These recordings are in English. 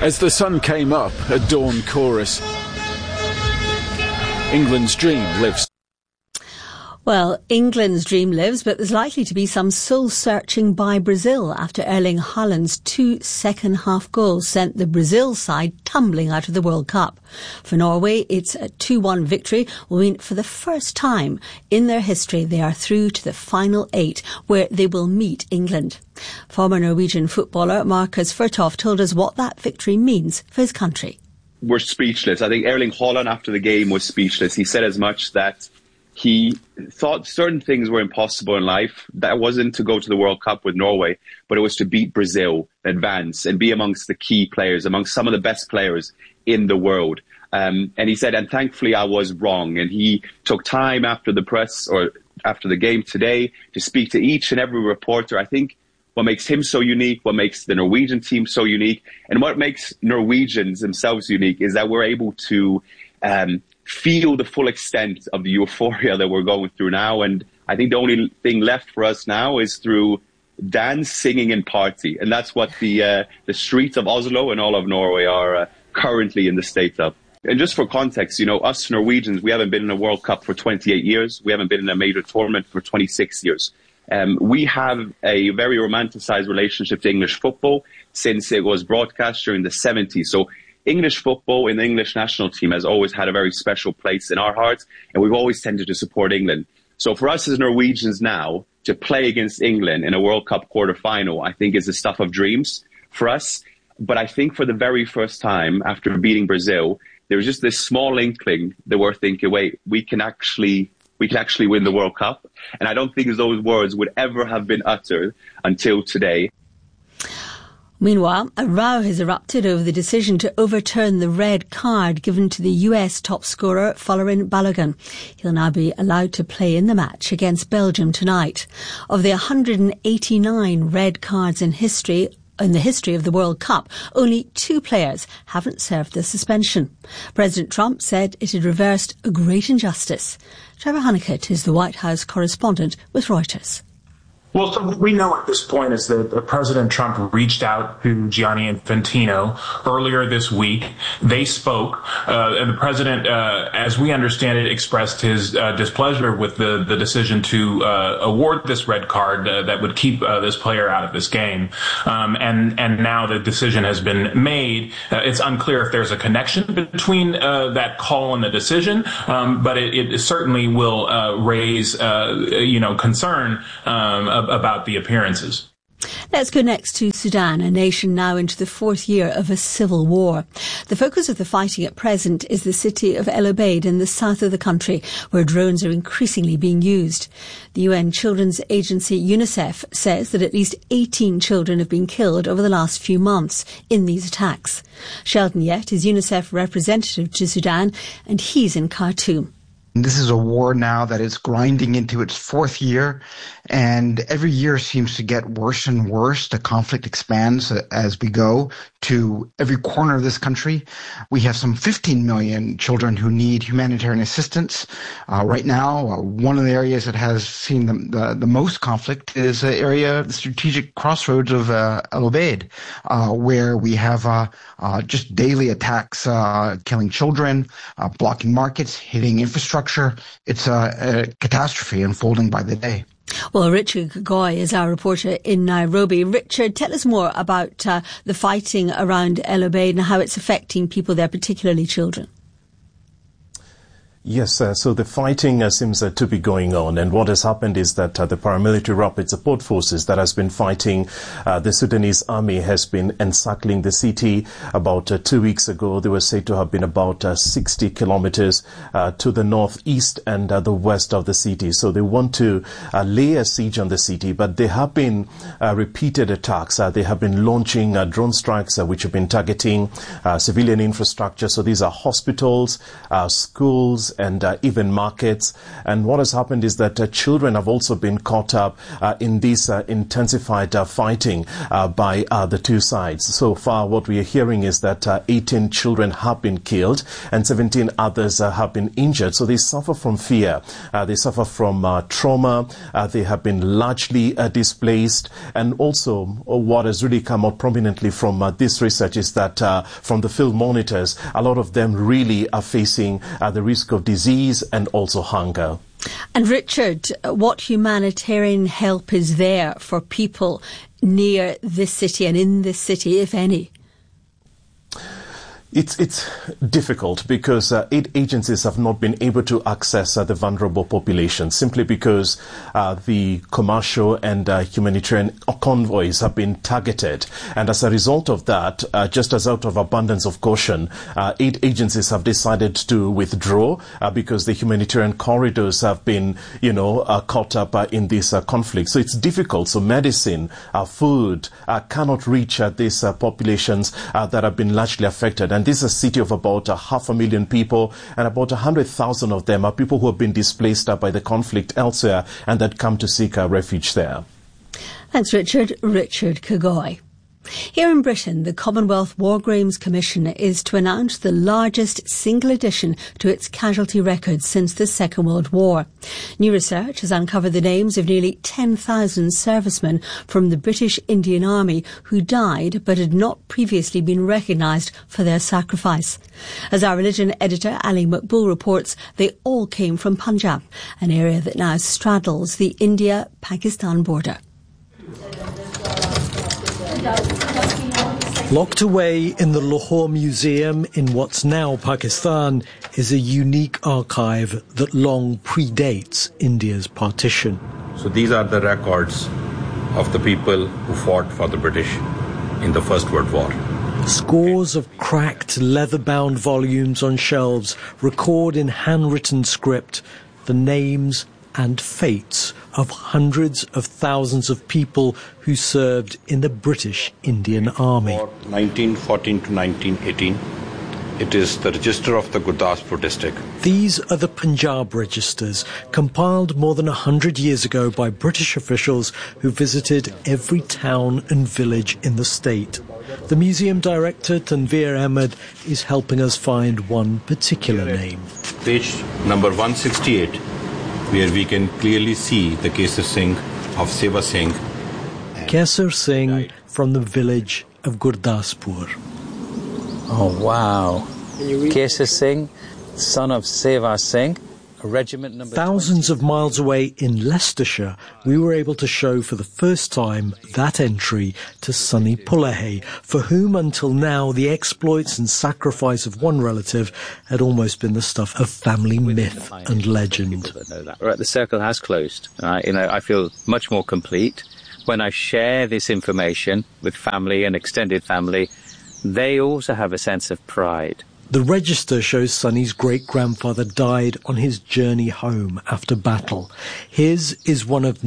As the sun came up, a dawn chorus. England's dream lives. Well, England's dream lives, but there's likely to be some soul-searching by Brazil after Erling Haaland's 2 second-half goals sent the Brazil side tumbling out of the World Cup. For Norway, it's a 2-1 victory will mean for the first time in their history they are through to the final 8, where they will meet England. Former Norwegian footballer Marcus Furtov told us what that victory means for his country. We're speechless. I think Erling Haaland after the game was speechless. He said as much that he thought certain things were impossible in life. That wasn't to go to the World Cup with Norway, but it was to beat Brazil, advance, and be amongst the key players, amongst some of the best players in the world. And he said, and thankfully I was wrong. And he took time after the press or after the game today to speak to each and every reporter. I think what makes him so unique, what makes the Norwegian team so unique, and what makes Norwegians themselves unique is that we're able to feel the full extent of the euphoria that we're going through now. And I think the only thing left for us now is through dance, singing and party. And that's what the streets of Oslo and all of Norway are currently in the state of. And just for context, you know, us Norwegians, we haven't been in a World Cup for 28 years. We haven't been in a major tournament for 26 years. We have a very romanticized relationship to English football since it was broadcast during the 70s. So English football in the English national team has always had a very special place in our hearts, and we've always tended to support England. So for us as Norwegians now, to play against England in a World Cup quarter-final, I think is the stuff of dreams for us. But I think for the very first time after beating Brazil, there was just this small inkling that we're thinking, wait, we can actually win the World Cup. And I don't think those words would ever have been uttered until today. Meanwhile, a row has erupted over the decision to overturn the red card given to the US top scorer Folarin Balogun. He'll now be allowed to play in the match against Belgium tonight. Of the 189 red cards in the history of the World Cup, only 2 players haven't served the suspension. President Trump said it had reversed a great injustice. Trevor Hunnicutt is the White House correspondent with Reuters. Well, so we know at this point is that President Trump reached out to Gianni Infantino earlier this week. They spoke, and the president, as we understand it, expressed his displeasure with the decision to award this red card that would keep this player out of this game. And now the decision has been made. It's unclear if there's a connection between that call and the decision, but it certainly will raise, concern about the appearances. Let's go next to Sudan, a nation now into the 4th year of a civil war. The focus of the fighting at present is the city of El Obeid in the south of the country, where drones are increasingly being used. The UN Children's Agency UNICEF says that at least 18 children have been killed over the last few months in these attacks. Sheldon Yett is UNICEF representative to Sudan, and he's in Khartoum. This is a war now that is grinding into its 4th year, and every year seems to get worse and worse. The conflict expands as we go to every corner of this country. We have some 15 million children who need humanitarian assistance. Right now, one of the areas that has seen the most conflict is the area of the strategic crossroads of El Obeid, where we have just daily attacks killing children, blocking markets, hitting infrastructure. It's a catastrophe unfolding by the day. Well, Richard Gogoy is our reporter in Nairobi. Richard, tell us more about the fighting around El Obeid and how it's affecting people there, particularly children. Yes, so the fighting seems to be going on, and what has happened is that the paramilitary rapid support forces that has been fighting the Sudanese army has been encircling the city. About 2 weeks ago, they were said to have been about 60 kilometers to the northeast and the west of the city. So they want to lay a siege on the city, but there have been repeated attacks. They have been launching drone strikes which have been targeting civilian infrastructure. So these are hospitals, schools, and even markets. And what has happened is that children have also been caught up in this intensified fighting by the two sides. So far, what we are hearing is that 18 children have been killed and 17 others have been injured. So they suffer from fear. They suffer from trauma. They have been largely displaced. And also, what has really come out prominently from this research is that from the field monitors, a lot of them really are facing the risk of disease and also hunger. And Richard, what humanitarian help is there for people near this city and in this city, if any? It's difficult because aid agencies have not been able to access the vulnerable population simply because the commercial and humanitarian convoys have been targeted. And as a result of that, just as out of abundance of caution, aid agencies have decided to withdraw because the humanitarian corridors have been, caught up in this conflict. So it's difficult. So medicine, food cannot reach these populations that have been largely affected. And this is a city of about 500,000 people, and about 100,000 of them are people who have been displaced by the conflict elsewhere and that come to seek refuge there. Thanks, Richard. Richard Kagoy. Here in Britain, the Commonwealth War Graves Commission is to announce the largest single addition to its casualty records since the Second World War. New research has uncovered the names of nearly 10,000 servicemen from the British Indian Army who died but had not previously been recognised for their sacrifice. As our religion editor Ali Maqbool reports, they all came from Punjab, an area that now straddles the India-Pakistan border. Locked away in the Lahore Museum in what's now Pakistan is a unique archive that long predates India's partition. So these are the records of the people who fought for the British in the First World War. Scores of cracked leather-bound volumes on shelves record in handwritten script the names and fates of hundreds of thousands of people who served in the British Indian Army. 1914 to 1918, it is the register of the Gurdaspur district. These are the Punjab registers, compiled more than 100 years ago by British officials who visited every town and village in the state. The museum director, Tanveer Ahmed, is helping us find one particular name. Page number 168. Where we can clearly see the Kesar Singh of Seva Singh. Kesar Singh from the village of Gurdaspur. Oh, wow. Kesar Singh, son of Seva Singh, regiment number Thousands of miles away in Leicestershire, we were able to show for the first time that entry to Sunny Pulahay, for whom until now the exploits and sacrifice of one relative had almost been the stuff of family myth and legend. Right, the circle has closed. I feel much more complete. When I share this information with family and extended family, they also have a sense of pride. The register shows Sunny's great-grandfather died on his journey home after battle. His is one of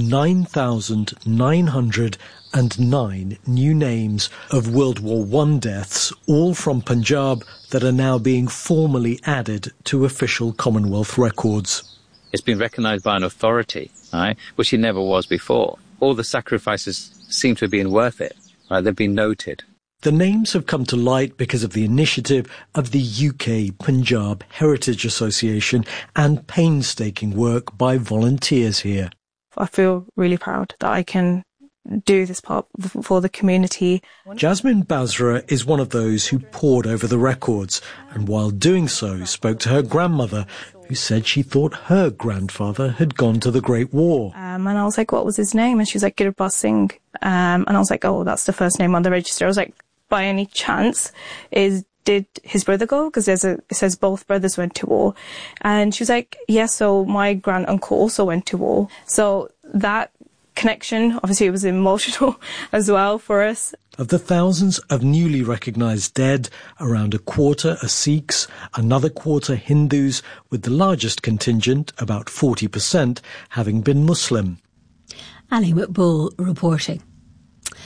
9,909 new names of World War I deaths, all from Punjab, that are now being formally added to official Commonwealth records. It's been recognised by an authority, right, which it never was before. All the sacrifices seem to have been worth it. Right? They've been noted. The names have come to light because of the initiative of the UK Punjab Heritage Association and painstaking work by volunteers here. I feel really proud that I can do this part for the community. Jasmine Basra is one of those who pored over the records, and while doing so spoke to her grandmother, who said she thought her grandfather had gone to the Great War. And I was like, what was his name? And she was like, Gurbaz Singh. And I was like, oh, that's the first name on the register. I was like, by any chance, did his brother go? Because it says both brothers went to war. And she was like, yes, so my grand-uncle also went to war. So that connection, obviously it was emotional as well for us. Of the thousands of newly recognised dead, around a quarter are Sikhs, another quarter Hindus, with the largest contingent, about 40%, having been Muslim. Ali Maqbool reporting.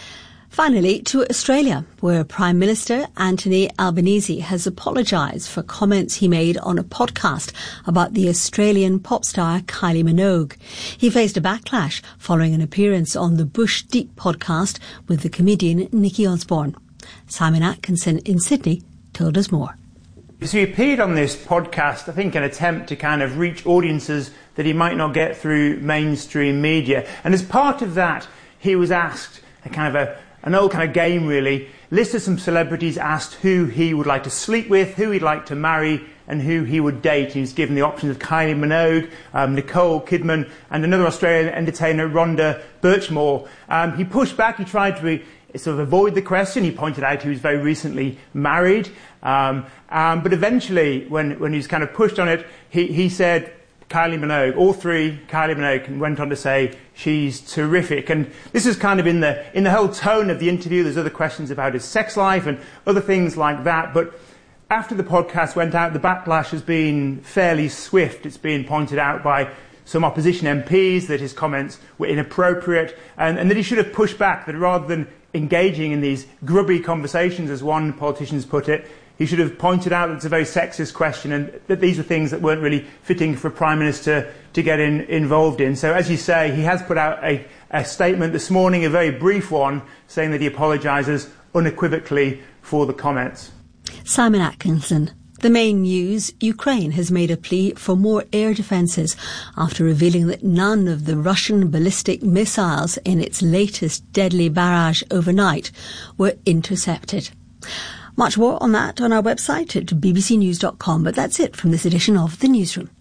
Finally, to Australia, where Prime Minister Anthony Albanese has apologised for comments he made on a podcast about the Australian pop star Kylie Minogue. He faced a backlash following an appearance on the Bush Deep podcast with the comedian Nikki Osborne. Simon Atkinson in Sydney told us more. So he appeared on this podcast, I think, in an attempt to kind of reach audiences that he might not get through mainstream media. And as part of that, he was asked an old kind of game, really, listed some celebrities, asked who he would like to sleep with, who he'd like to marry, and who he would date. He was given the options of Kylie Minogue, Nicole Kidman, and another Australian entertainer, Rhonda Birchmore. He pushed back. He tried to sort of avoid the question. He pointed out he was very recently married. But eventually, when he was kind of pushed on it, he said Kylie Minogue, all three, Kylie Minogue, and went on to say she's terrific. And this is kind of in the whole tone of the interview. There's other questions about his sex life and other things like that. But after the podcast went out, the backlash has been fairly swift. It's been pointed out by some opposition MPs that his comments were inappropriate and that he should have pushed back, that rather than engaging in these grubby conversations, as one politician has put it, he should have pointed out that it's a very sexist question and that these were things that weren't really fitting for a Prime Minister to get involved in. So, as you say, he has put out a statement this morning, a very brief one, saying that he apologises unequivocally for the comments. Simon Atkinson. The main news, Ukraine has made a plea for more air defences after revealing that none of the Russian ballistic missiles in its latest deadly barrage overnight were intercepted. Much more on that on our website at bbcnews.com, but that's it from this edition of The Newsroom.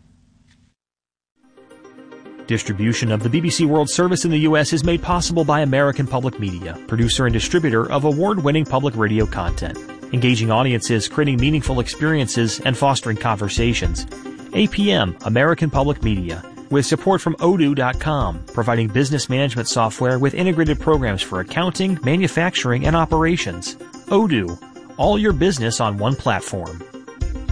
Distribution of the BBC World Service in the U.S. is made possible by American Public Media, producer and distributor of award-winning public radio content, engaging audiences, creating meaningful experiences, and fostering conversations. APM, American Public Media, with support from Odoo.com, providing business management software with integrated programs for accounting, manufacturing, and operations. Odoo, all your business on one platform.